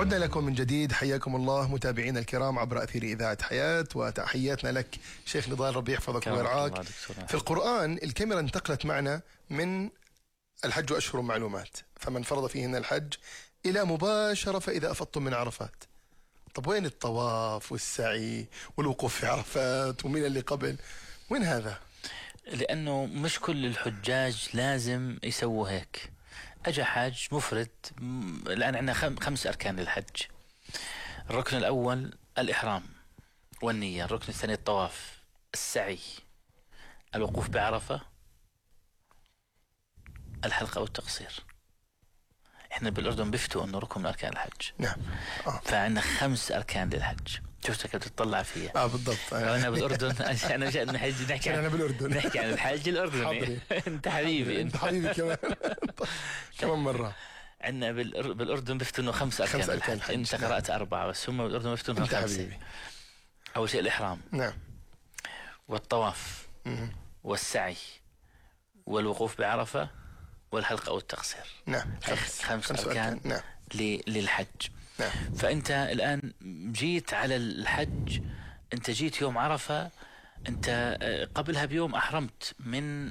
عدنا لكم من جديد، حياكم الله متابعينا الكرام عبر أثير إذاعة حياة، وتحياتنا لك شيخ نضال، ربي يحفظك ويرعاك. في القرآن الكاميرا انتقلت معنا من الحج أشهر معلومات، فمن فرض فيهن الحج إلى مباشرة فإذا أفضتم من عرفات. طب وين الطواف والسعي والوقوف في عرفات ومن اللي قبل؟ وين هذا؟ لأنه مش كل الحجاج لازم يسووا هيك. أجا حاج مفرد، الآن عندنا 5 أركان للحج. الركن الأول الإحرام والنية، الركن الثاني الطواف، السعي، الوقوف بعرفة، الحلقة أو التقصير. إحنا بالأردن بفتوا أنه ركن من أركان الحج. نعم. فعندنا 5 أركان للحج. شفتك بتطلع فيها. بالضبط. أنا بالأردن. أنا جاء نحكي أنا بالأردن نحكي عن الحج الأردني. أنت حبيبي. أنت حبيبي كمان. كمان مرة. عندنا بالأردن بفتوا إنه 5 أركان الحج. أنت قرأت 4 بس هم بالأردن بفتوا إنه 5. أول شيء الإحرام. نعم. والطواف. والسعي. والوقوف بعرفة. والحلقة أو التقصير. نعم. 5 أركان. نعم. للحج. نعم. فأنت الآن جيت على الحج، أنت جيت يوم عرفة، أنت قبلها بيوم أحرمت من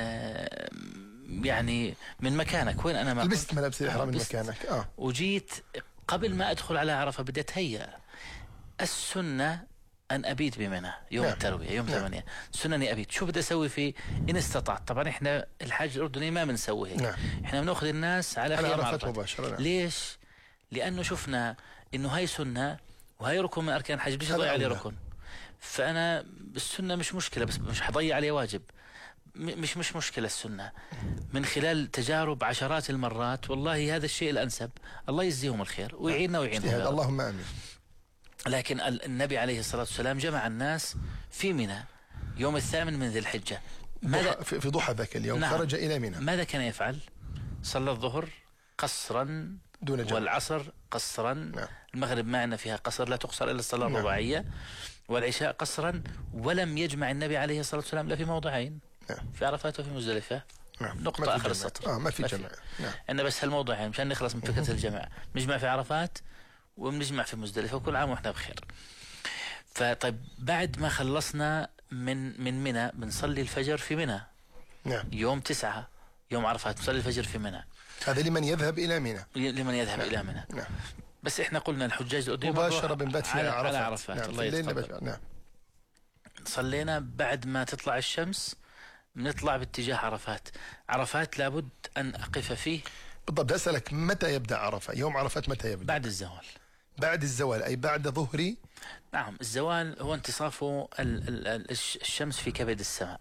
يعني من مكانك وين أنا ما لبست ملابس الإحرام من مكانك. وجيت قبل ما أدخل على عرفة بدي أتهيأ. السنة أن أبيت بمنى يوم التروية يوم 8. سنة أني أبيت. شو بدي أسوي فيه إن استطعت؟ طبعا إحنا الحاج الأردني ما بنسوي هيك. إحنا بنأخذ الناس على خيام عرفة مباشرة. ليش؟ لأنه شفنا إنه هاي سنة وهاي ركن من أركان الحج، بديش أضيع عليه ركن. فأنا السنة مش مشكلة، بس مش حضيع عليه واجب. مش مشكلة السنة. من خلال تجارب عشرات المرات، والله هذا الشيء الأنسب. الله يجزيهم الخير ويعيننا ويعينهم. اللهم آمين. لكن النبي عليه الصلاة والسلام جمع الناس في منى يوم 8 من ذي الحجة. في ضحى ذاك اليوم. نعم. خرج إلى منى. ماذا كان يفعل؟ صلى الظهر قصرا دون جمع، والعصر قصرا. نعم. المغرب ما عندنا فيها قصر، لا تقصر إلا الصلاة الرباعية. والعشاء قصرا. ولم يجمع النبي عليه الصلاة والسلام لا في موضعين. نعم. في عرفات وفي مزدلفة. نعم. نقطة آخر السطر. ما في جمع. نعم. عندنا بس هالموضعين مشان نخلص من فكرة الجمع. نجمع في عرفات وبنجمع في مزدلفة، وكل عام وإحنا بخير. فطيب بعد ما خلصنا من منى بنصلي الفجر في منى. نعم. يوم 9 يوم عرفات نصلي الفجر في منى. هذا لمن يذهب إلى منى. لمن يذهب إلى منى. نعم. بس إحنا قلنا الحجاج الأردني مباشرة بنبات في عرفات. نعم. الله يتقبل. نعم. صلينا بعد ما تطلع الشمس بنطلع باتجاه عرفات. عرفات لابد أن أقف فيه. بالضبط. أسألك متى يبدأ عرفة؟ يوم عرفات متى يبدأ؟ بعد الزوال. بعد الزوال أي بعد ظهري. نعم. الزوال هو انتصاف الشمس في كبد السماء.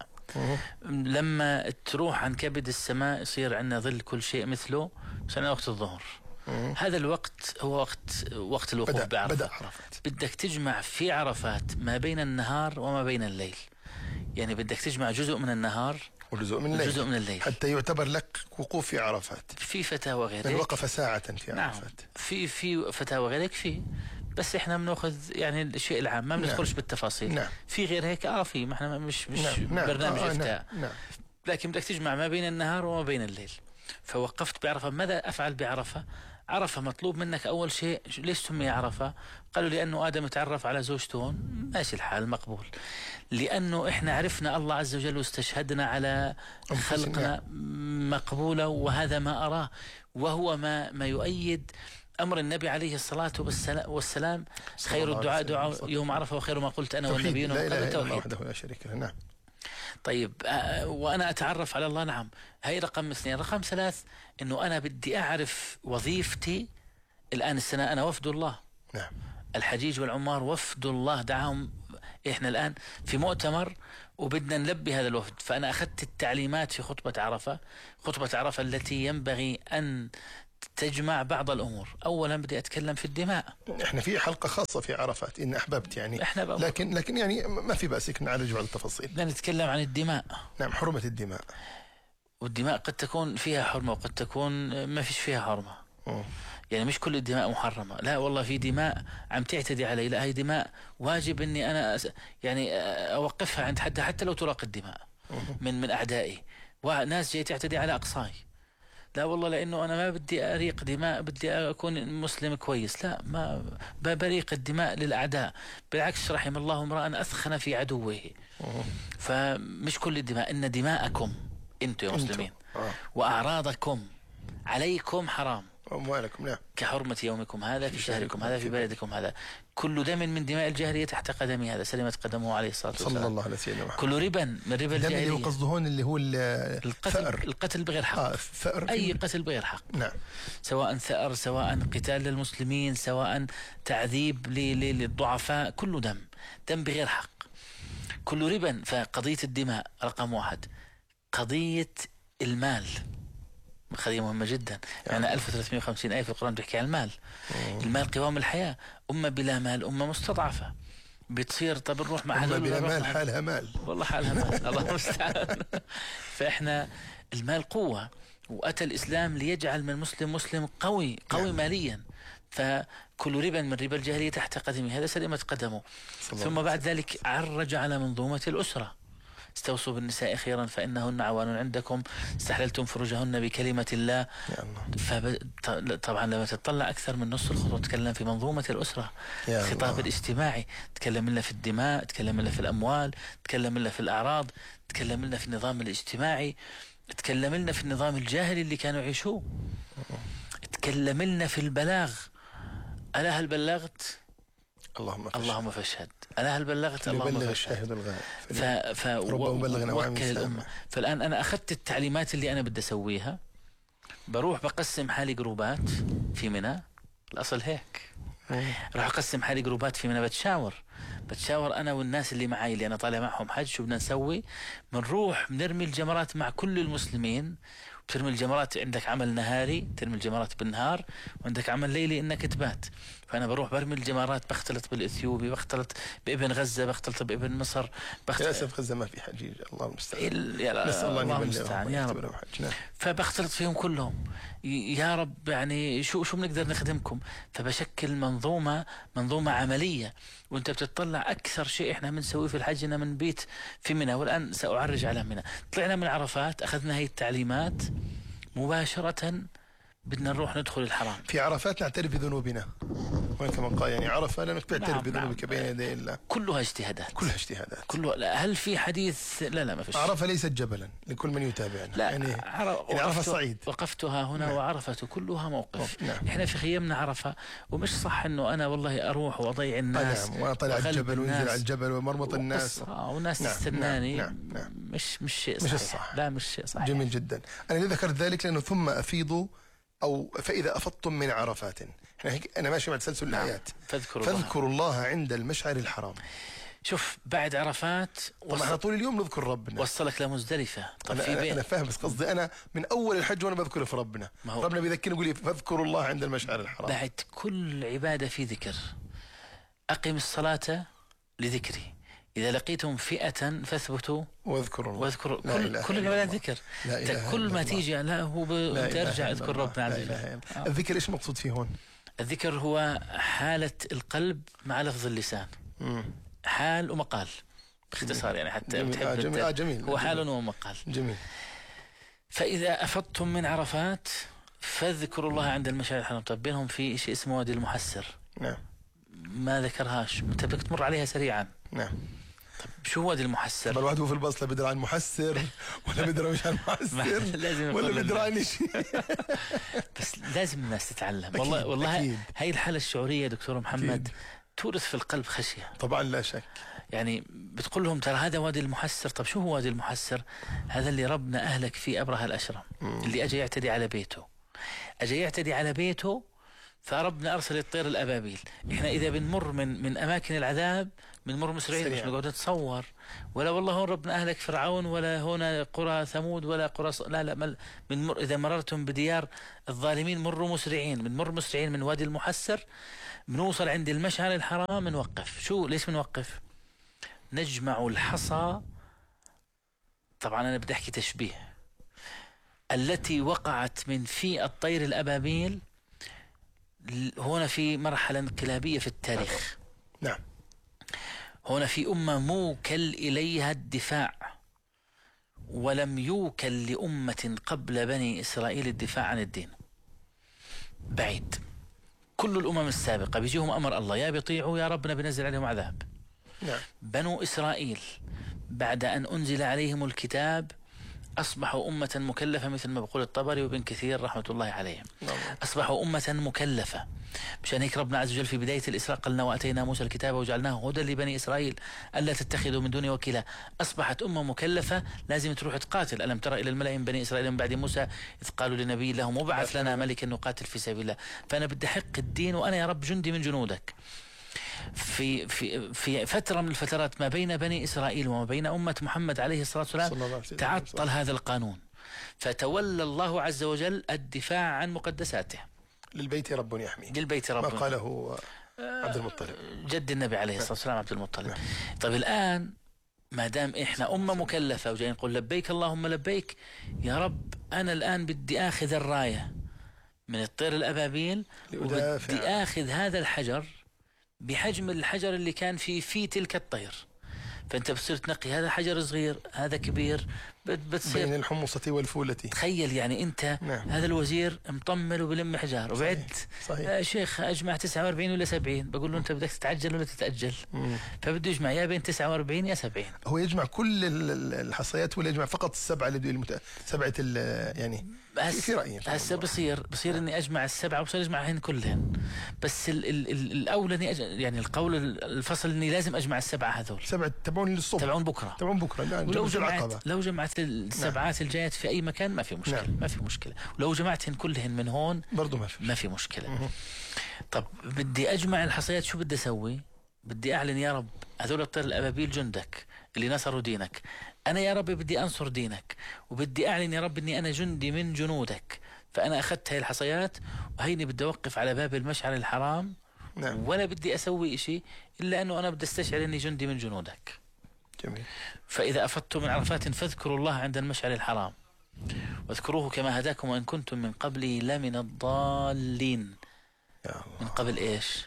لما تروح عن كبد السماء يصير عندنا ظل كل شيء مثله، صرنا وقت الظهر. هذا الوقت هو وقت الوقوف بعرفة. بدأ عرفات. بدك تجمع في عرفات ما بين النهار وما بين الليل. يعني بدك تجمع جزء من النهار وجزء من الليل حتى يعتبر لك وقوف في عرفات. في فتاوى غيرك من وقف ساعة في عرفات. نعم. في فتاوى غيرك فيه، بس احنا بناخذ يعني الشيء العام، ما بندخلش نعم. بالتفاصيل. نعم. في غير هيك في ما احنا مش نعم. برنامج افتاء. نعم. لكن بدك تجمع ما بين النهار وما بين الليل. فوقفت بعرفة. ماذا أفعل بعرفة؟ عرفة مطلوب منك أول شيء. ليش سمي عرفة؟ قالوا لأنه آدم تعرف على زوجته. ماشي الحال مقبول. لأنه إحنا عرفنا الله عز وجل واستشهدنا على خلقنا مقبولة، وهذا ما أراه، وهو ما يؤيد أمر النبي عليه الصلاة والسلام. خير الدعاء دعاء يوم عرفة، وخير ما قلت أنا والنبيون من قبل التوحيد. وحده لا شريك له. نعم. طيب وأنا أتعرف على الله. نعم. هاي رقم 2. رقم 3 إنه أنا بدي أعرف وظيفتي. الآن السنة أنا وفد الله. نعم. الحجيج والعمار وفد الله دعاهم. إحنا الآن في مؤتمر وبدنا نلبي هذا الوفد. فأنا أخذت التعليمات في خطبة عرفة التي ينبغي أن تجمع بعض الأمور. أولا بدي أتكلم في الدماء. إحنا في حلقة خاصة في عرفات إن أحببت يعني. لكن يعني ما في بأس نعالج بعض التفاصيل. بدنا نتكلم عن الدماء. نعم. حرمة الدماء. والدماء قد تكون فيها حرمة وقد تكون ما فيش فيها حرمة. يعني مش كل الدماء محرمة. لا والله في دماء عم تعتدي علي. لا هي دماء واجب إني أنا يعني أوقفها عند حتى لو تراق الدماء من أعدائي. وناس جاي تعتدي على أقصاي. لا والله لأنه أنا ما بدي أريق دماء، بدي أكون مسلم كويس. لا، ما بريق الدماء للأعداء، بالعكس رحم الله امرأ أثخن في عدوه. فمش كل الدماء، إن دماءكم أنتم يا مسلمين وأعراضكم عليكم حرام، أموالكم لا كحرمة يومكم هذا في شهركم هذا في بلدكم هذا. كل دم من دماء الجاهلية تحت قدمي هذا سلمت قدمه عليه الصلاة والسلام صلى الله عليه وسلم. كل ربا من ربا الجاهلية. اللي هو قصده هون اللي هو القتل بغير حق. أي قتل بغير حق. نعم. سواء ثأر، سواء قتال للمسلمين، سواء تعذيب للضعفاء، كله دم بغير حق، كل ربا. فقضية الدماء رقم 1. قضية المال قضية مهمة جدا. يعني 1350 آية في القرآن بيحكي عن المال. المال قوام الحياة. أمة بلا مال أمة مستضعفة. بتصير طب نروح مع أمة بلا مال حالها مال، والله حالها مال. الله المستعان. فإحنا المال قوة، وأتى الإسلام ليجعل من المسلم مسلم قوي ماليا. فكل ربا من ربا الجاهلية تحت قدمه هذا سلمت قدمه. ثم بعد ذلك عرج على منظومة الأسرة. استوصوا بالنساء خيرا فإنهن عوان عندكم استحللتم فروجهن بكلمة الله. طبعا لما تطلع أكثر من نص الخطوة تتكلم في منظومة الأسرة، الخطاب الاجتماعي، تكلم لنا في الدماء، تكلم لنا في الأموال، تكلم لنا في الأعراض، تكلم لنا في النظام الاجتماعي، تكلم لنا في النظام الجاهلي اللي كانوا يعيشوه، تكلم لنا في البلاغ. ألا هل بلغت؟ اللهم فاشهد. أنا هل بلغت؟ اللهم الشاهد الغائب. وكل الأمة. فالآن أنا أخذت التعليمات اللي أنا بدي أسويها، بروح بقسم حالي جروبات في منى. الأصل هيك. راح أقسم حالي جروبات في منى، بتشاور أنا والناس اللي معي اللي أنا طالع معهم حج، شو بدنا نسوي. بنروح بنرمي الجمرات مع كل المسلمين. بترمي الجمرات، عندك عمل نهاري ترمي الجمرات بالنهار، وعندك عمل ليلي انك تبات. فانا بروح برمي الجمرات، بختلط بالاثيوبي، بختلط بابن غزه، بختلط بابن مصر. للاسف غزه ما في حجيج، الله المستعان. نسال الله المستعان يا رب. فبختلط فيهم كلهم يا رب. يعني شو بنقدر نخدمكم. فبشكل منظومه عمليه. وانت بتطلع اكثر شيء احنا بنسويه في الحج هنا من بيت في منى، والان ساعرج على منى. طلعنا من عرفات، اخذنا هي التعليمات مباشره، بدنا نروح ندخل الحرام. في عرفات نعترف بذنوبنا، وين كمان قال يعني عرفة لأنك تعترف بذنوبك بين يدي الله. كلها اجتهادات. هل في حديث؟ لا ما فيش. عرفة ليست جبلا لكل من يتابعنا. لا يعني عرفة صعيد. وقفتها هنا. نعم. وعرفة كلها موقف. نعم. احنا في خيمنا عرفة، ومش صح انه انا والله اروح واضيع الناس. نعم. واطلع الجبل وانزل على الجبل ومرمط الناس وناس تستناني. نعم. مش شيء صحيح. مش الصح. لا مش شيء صحيح. جميل جدا. انا ذكرت ذلك لانه ثم افيضوا أو فإذا أفضتم من عرفات. أنا ماشي مع تسلسل الآيات. فاذكروا الله عند المشعر الحرام. شوف بعد عرفات طبعا احنا طول اليوم نذكر ربنا. وصلك لمزدلفة. أنا فاهم، بس قصدي أنا من أول الحج وأنا بذكر في ربنا. ربنا بيذكرني يقول لي فاذكروا الله عند المشعر الحرام. بعد كل عبادة في ذكر. أقم الصلاة لذكري، إذا لقيتم فئة فاثبتوا واذكروا كل العبادات ذكر. كل ما تيجي لا هو ترجع اذكر ربنا عز وجل. الذكر ايش مقصود فيه هون؟ الذكر هو حالة القلب مع لفظ اللسان. حال ومقال باختصار، يعني حتى جميل. هو حال ومقال. جميل. فإذا أفضتم من عرفات فاذكروا الله عند المشعر الحرام. طب بينهم في شيء اسمه وادي المحسر. نعم. ما ذكرهاش، انت بدك تمر عليها سريعا. نعم. شو هو الواحد؟ الواحد هو في الباص لا بيدري عن محسر ولا بيدري مش عن محسر ولا بيدري عن شيء. بس لازم الناس تتعلم. والله هاي الحالة الشعورية دكتور محمد تورث في القلب خشية. طبعا لا شك. يعني بتقول لهم ترى هذا وادي المحسر. طب شو هو وادي المحسر؟ هذا اللي ربنا أهلك فيه أبرهة الأشرم، اللي أجي يعتدي على بيته، فربنا أرسل الطير الأبابيل. إحنا إذا بنمر من أماكن العذاب بنمر مسرعين، مش نقعد نتصور ولا والله هون ربنا أهلك فرعون ولا هنا قرى ثمود ولا قرى لا بنمر. إذا مررتم بديار الظالمين مروا مسرعين. بنمر مسرعين من وادي المحسر، بنوصل عند المشعر الحرام بنوقف. ليش بنوقف؟ نجمع الحصى. طبعا أنا بدي أحكي تشبيه. التي وقعت من في الطير الأبابيل هنا في مرحلة انقلابية في التاريخ. نعم. هنا في أمة موكل إليها الدفاع ولم يوكل لأمة قبل بني إسرائيل الدفاع عن الدين. بعيد. كل الأمم السابقة بيجيهم أمر الله، يا بيطيعوا يا ربنا بنزل عليهم عذاب. نعم. بنو إسرائيل بعد أن أنزل عليهم الكتاب أصبحوا أمة مكلفة، مثل ما بقول الطبري وابن كثير رحمة الله عليهم. أصبحوا أمة مكلفة. مشان هيك ربنا عز وجل في بداية الإسراء قالنا وأتينا موسى الكتاب وجعلناه هدى لبني إسرائيل ألا تتخذوا من دوني وكيلا. أصبحت أمة مكلفة لازم تروح تقاتل. ألم ترى إلى الملأ من بني إسرائيل من بعد موسى إذ قالوا لنبي لهم مبعث لنا ملكا نقاتل في سبيل الله. فأنا بدي أحق الدين وأنا يا رب جندي من جنودك. في فترة من الفترات ما بين بني إسرائيل وما بين أمة محمد عليه الصلاة والسلام تعطل هذا القانون، فتولى الله عز وجل الدفاع عن مقدساته. للبيت رب يحميه، للبيت رب، ما قاله عبد المطلب جد النبي عليه الصلاة والسلام عبد المطلب. طيب الآن ما دام إحنا أمة مكلفة وجايين نقول لبيك اللهم لبيك، يا رب أنا الآن بدي آخذ الراية من الطير الأبابيل وبدي آخذ هذا الحجر بحجم الحجر اللي كان في تلك الطير. فأنت بتصير تنقي هذا حجر صغير هذا كبير، بتصير بين الحمصة والفولة. تخيل يعني أنت نعم. هذا الوزير مطمل وبلم حجار وبعد شيخ أجمع 49 ولا 70، بقول له أنت بدك تتعجل ولا تتأجل؟ فبده يجمع يا بين 49 يا 70. هو يجمع كل الحصيات ولا يجمع فقط السبعة سبعة يعني في رأيي هسه بصير إني أجمع السبعة وبصير أجمعهن كلهن، بس الأولى إني يعني القول الفصل إني لازم أجمع السبعة هذول. سبعة تبعون للصبح، تبعون بكرة. لو جمعت السبعات الجايات في أي مكان ما في مشكلة. ما في مشكلة. ولو جمعتهن كلهن من هون برضو ما في مشكلة. طب بدي أجمع الحصيات، شو بدي أسوي؟ بدي أعلن يا رب هذول الطير الأبابيل جندك اللي نصروا دينك، أنا يا رب بدي أنصر دينك وبدي أعلن يا رب أني أنا جندي من جنودك. فأنا أخذت هاي الحصيات وهيني بدي أوقف على باب المشعر الحرام. نعم. ولا بدي أسوي إشي إلا أنه أنا بدي أستشعر أني جندي من جنودك. جميل. فإذا أفضتم من عرفات فاذكروا الله عند المشعر الحرام واذكروه كما هداكم وإن كنتم من قبله لمن الضالين. من قبل إيش؟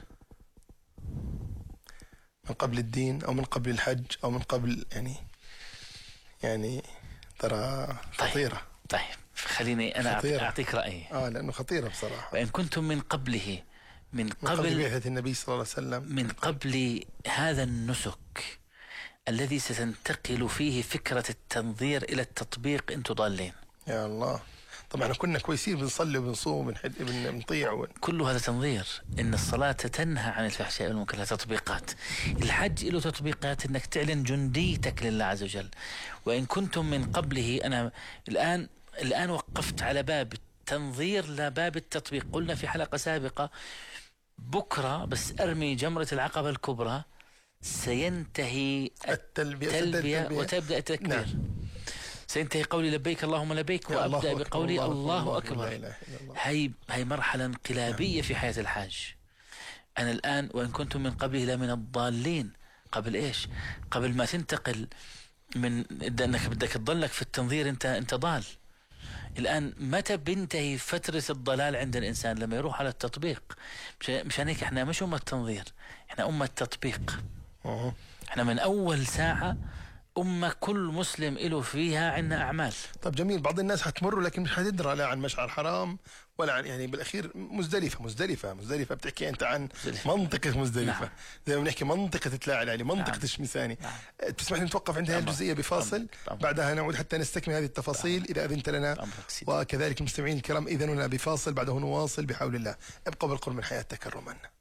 من قبل الدين أو من قبل الحج أو من قبل يعني ترى خطيرة. طيب خليني أنا أعطيك رأيي. لأنه خطيرة بصراحة. وإن كنتم من قبله من قبل بعثة النبي صلى الله عليه وسلم، من قبل هذا النسك الذي ستنتقل فيه فكرة التنظير إلى التطبيق، أنتم ضالين. يا الله. طبعا كنا كويسين بنصلي وبنصوم وبنطيع كل هذا تنظير. إن الصلاة تنهى عن الفحشاء والمنكر، لها تطبيقات. الحج له تطبيقات، إنك تعلن جنديتك لله عز وجل. وإن كنتم من قبله، أنا الآن وقفت على باب التنظير لا باب التطبيق. قلنا في حلقة سابقة بكرة بس أرمي جمرة العقبة الكبرى سينتهي التلبية وتبدأ التكبير. نعم. سينتهي قولي لبيك اللهم لبيك وأبدأ بقولي الله أكبر. هاي مرحلة انقلابية في حياة الحاج. أنا الآن وإن كنتم من قبله لمن الضالين. قبل إيش؟ قبل ما تنتقل من أنك بدك تضلك في التنظير أنت ضال. الآن متى بنتهي فترة الضلال عند الإنسان؟ لما يروح على التطبيق. مشان هيك إحنا مش أمة تنظير، إحنا أمة تطبيق. إحنا من أول ساعة أمة كل مسلم له فيها عنا أعمال. طب جميل. بعض الناس حتمروا لكن مش حتدرى لا عن مشعر حرام ولا عن يعني بالأخير مزدلفة بتحكي أنت عن منطقة مزدلفة. نعم. زي ما بنحكي منطقة تلاعب العلي، منطقة نعم. الشمساني. نعم. تسمح لي نتوقف عند هذه الجزئية بفاصل، بعدها نعود حتى نستكمل هذه التفاصيل إذا أذنت لنا، وكذلك المستمعين الكرام إذننا بفاصل، بعده نواصل بحول الله. ابقوا بالقرب من حياة تكرما.